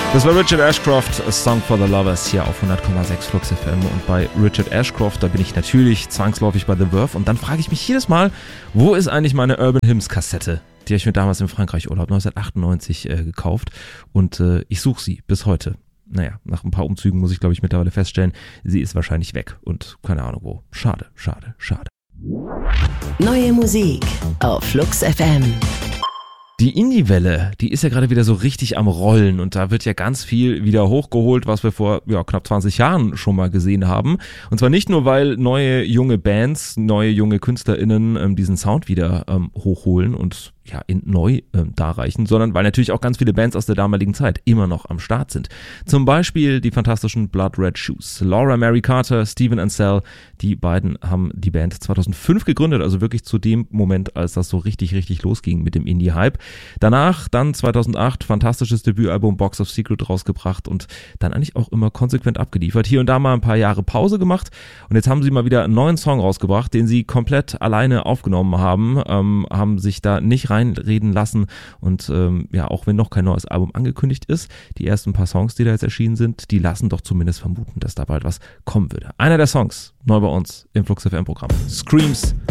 Das war Richard Ashcroft, A Song for the Lovers hier auf 100,6 Flux FM. Und bei Richard Ashcroft, da bin ich natürlich zwangsläufig bei The Verve. Und dann frage ich mich jedes Mal, wo ist eigentlich meine Urban Hymns Kassette? Die habe ich mir damals im Frankreich-Urlaub 1998 gekauft. Und ich suche sie bis heute. Naja, nach ein paar Umzügen muss ich, glaube ich, mittlerweile feststellen, sie ist wahrscheinlich weg. Und keine Ahnung wo. Schade, schade, schade. Neue Musik auf Flux FM. Die Indie-Welle, die ist ja gerade wieder so richtig am Rollen und da wird ja ganz viel wieder hochgeholt, was wir vor knapp 20 Jahren schon mal gesehen haben. Und zwar nicht nur, weil neue junge Bands, neue junge KünstlerInnen diesen Sound wieder hochholen und in neu darreichen, sondern weil natürlich auch ganz viele Bands aus der damaligen Zeit immer noch am Start sind. Zum Beispiel die fantastischen Blood Red Shoes. Laura Mary Carter, Steven Ansell, die beiden haben die Band 2005 gegründet, also wirklich zu dem Moment, als das so richtig, richtig losging mit dem Indie-Hype. Danach, dann 2008, fantastisches Debütalbum Box of Secret rausgebracht und dann eigentlich auch immer konsequent abgeliefert. Hier und da mal ein paar Jahre Pause gemacht und jetzt haben sie mal wieder einen neuen Song rausgebracht, den sie komplett alleine aufgenommen haben sich da nicht reinreden lassen und auch wenn noch kein neues Album angekündigt ist, die ersten paar Songs, die da jetzt erschienen sind, die lassen doch zumindest vermuten, dass da bald was kommen würde. Einer der Songs, neu bei uns im Flux FM Programm. Screams